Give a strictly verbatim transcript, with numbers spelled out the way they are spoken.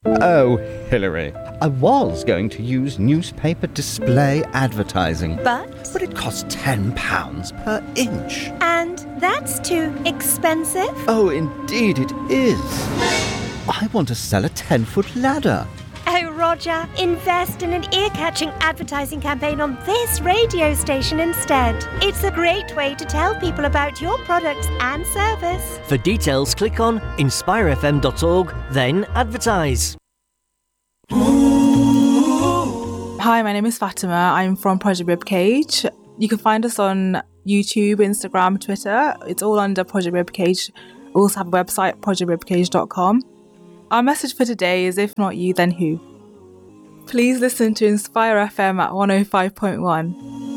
Oh, Hilary, I was going to use newspaper display advertising. But? But it costs ten pounds per inch. And that's too expensive? Oh, indeed it is. I want to sell a ten-foot ladder. Oh, Roger, invest in an ear-catching advertising campaign on this radio station instead. It's a great way to tell people about your products and service. For details, click on inspire f m dot org, then advertise. Hi, my name is Fatima. I'm from Project Ribcage. You can find us on YouTube, Instagram, Twitter. It's all under Project Ribcage. We also have a website, project ribcage dot com. Our message for today is, if not you, then who? Please listen to Inspire F M at one oh five point one.